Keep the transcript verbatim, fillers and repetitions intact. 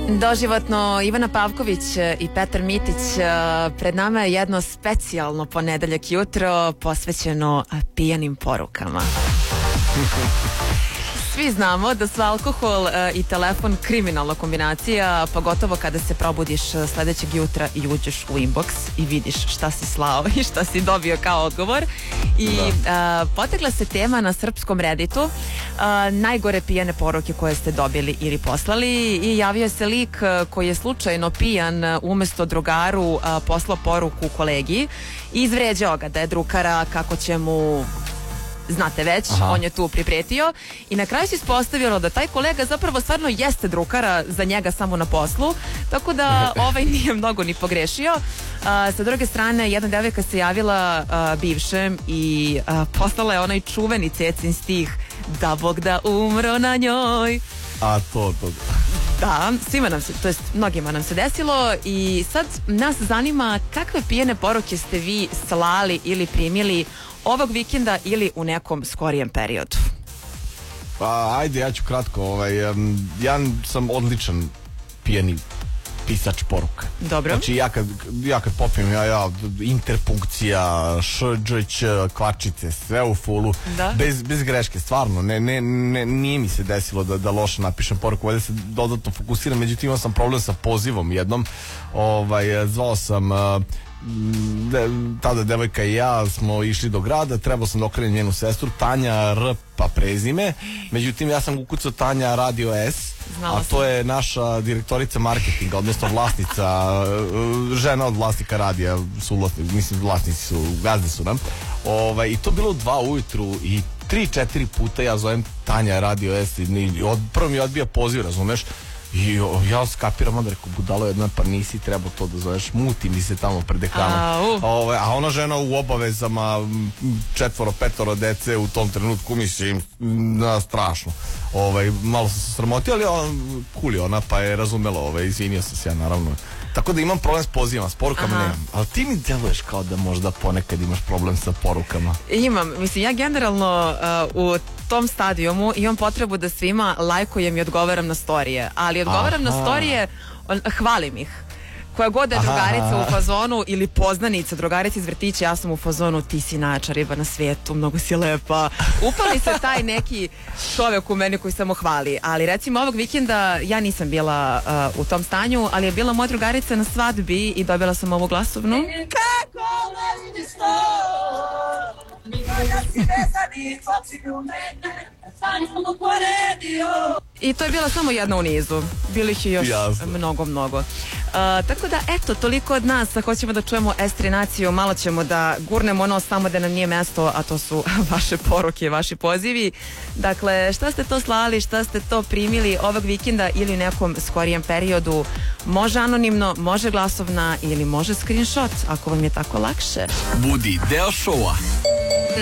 Doživotno Ivana Pavković i Petar Mitić. Pred nama je jedno specijalno ponedeljak jutro posvećeno pijanim porukama. Svi znamo da su alkohol i telefon kriminalna kombinacija, pogotovo kada se probudiš sledećeg jutra i uđeš u inbox i vidiš šta si slao i šta si dobio kao odgovor. I da. uh, potegla se tema na srpskom Redditu, uh, najgore pijane poruke koje ste dobili ili poslali, i javio se lik koji je slučajno pijan umesto drugaru uh, poslao poruku kolegi i izvređao ga da je drukara, kako će mu, znate već, aha, on je tu pripretio i na kraju se ispostavilo da taj kolega zapravo stvarno jeste drukara za njega samo na poslu, tako da ovaj nije mnogo ni pogrešio. A, sa druge strane, jedna devojka se javila a, bivšem i a, poslala je onaj čuveni cecin stih da Bog da umro na njoj. A to, to. Da, svima nam se, to jest mnogima nam se desilo, i sad nas zanima kakve pijene poruke ste vi slali ili primili ovog vikenda ili u nekom skorijem periodu. Pa, ajde, ja ću kratko. Ovaj, um, ja sam odličan pijeni pisač poruka. Dobro. Znači, ja kad, ja kad popijem, ja, ja, interpunkcija, š, dž, ć, kvačice, sve u fulu, da? bez, bez greške, stvarno, ne, ne, ne, nije mi se desilo da, da loše napišem poruku, valjda se dodatno fokusiram, međutim imao sam problem sa pozivom jednom, ovaj, zvao sam, De, tada devojka i ja smo išli do grada, trebao sam da okrenem njenu sestru, Tanja R pa prezime, međutim ja sam ukucao Tanja Radio S, znala a to sam. Je naša direktorica marketinga, odnosno vlasnica, žena od vlasnika radija, su vlasnici, mislim vlasnici su, gazde su nam, ovaj, i to bilo u dva ujutru i tri, četiri puta ja zovem Tanja Radio S i od, prvo mi odbija poziv, razumeš. I o, ja skapiram, onda rekao, budalo jedna, pa nisi trebao to da zoveš, muti mi se tamo pred ekranom. A, uh. a ona žena u obavezama, četvoro, petoro dece u tom trenutku, mislim, na, strašno. Ovaj, malo sam se sramotio, ali on, kuli ona, pa je razumela, ovaj, izvinio sam se ja, naravno. Tako da imam problem s pozivama, s porukama nemam. Ali ti mi deluješ kao da možda ponekad imaš problem sa porukama. Imam, mislim, ja generalno uh, u tom stadijumu imam potrebu da svima lajkujem i odgovaram na storije, ali odgovaram aha. na storije, on, hvalim ih. Koja god je drugarica u fazonu ili poznanica, drugarica iz vrtića, ja sam u fazonu, ti si najjača riba na svijetu, mnogo si lepa. Upali se taj neki čovjek u meni koji samo hvali. Ali recimo ovog vikenda ja nisam bila uh, u tom stanju, ali je bila moja drugarica na svadbi i dobila sam ovu glasovnu. Kako leži sto, i to je bila samo jedna u nizu. Bili ih još jasno. mnogo, mnogo. Uh, tako da, eto, toliko od nas. Hoćemo da čujemo Estri naciju, malo ćemo da gurnemo ono samo da nam nije mesto, a to su vaše poruke, vaši pozivi. Dakle, šta ste to slali, šta ste to primili ovog vikenda ili u nekom skorijem periodu? Može anonimno, može glasovna ili može screenshot, ako vam je tako lakše. Budi deo šova.